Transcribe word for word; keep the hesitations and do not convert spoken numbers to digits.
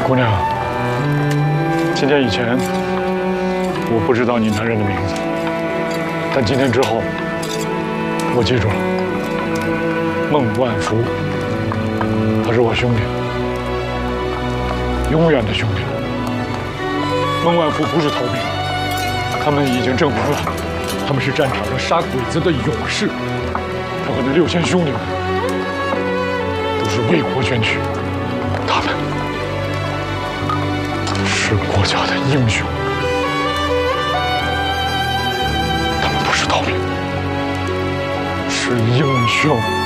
姑娘，今天以前我不知道你男人的名字，但今天之后我记住了，孟万福，他是我兄弟，永远的兄弟。孟万福不是逃兵，他们已经证明了，他们是战场上杀鬼子的勇士。他和那六千兄弟们都是为国捐躯，他们是国家的英雄。他们不是逃兵，是英雄。